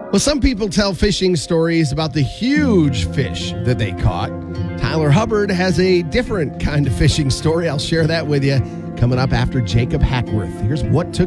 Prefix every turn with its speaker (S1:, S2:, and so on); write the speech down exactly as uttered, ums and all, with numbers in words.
S1: Well, some people tell fishing stories about the huge fish that they caught. Tyler Hubbard has a different kind of fishing story. I'll share that with you coming up after Jacob Hackworth. Here's what took